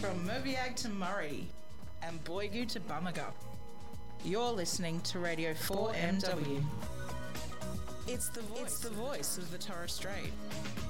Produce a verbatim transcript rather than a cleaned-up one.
from Moviag to Murray and Boigu to Bamaga. You're listening to Radio four M W. It's the voice, it's the voice of the Torres Strait.